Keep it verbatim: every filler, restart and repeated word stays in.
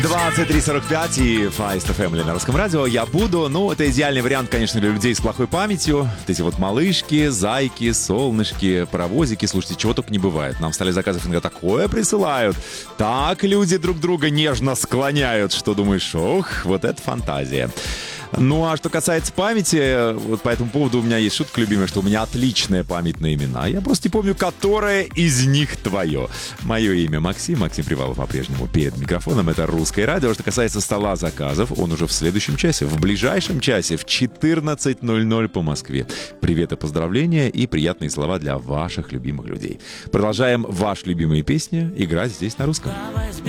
двадцать три сорок пять и Fast Family на русском радио. Я буду. Ну, это идеальный вариант, конечно, для людей с плохой памятью. Вот эти вот малышки, зайки, солнышки, паровозики. Слушайте, чего только не бывает. Нам в столе заказов иногда такое присылают. Так люди друг друга нежно склоняют, что думаешь, ох, вот это фантазия. Ну, а что касается памяти, вот по этому поводу у меня есть шутка любимая, что у меня отличная память на имена. Я просто не помню, которое из них твое. Мое имя Максим, Максим Привалов по-прежнему перед микрофоном. Это «Русское радио». Что касается стола заказов, он уже в следующем часе, в ближайшем часе, в четырнадцать ноль ноль по Москве. Привет и поздравления и приятные слова для ваших любимых людей. Продолжаем ваши любимые песни играть здесь на русском.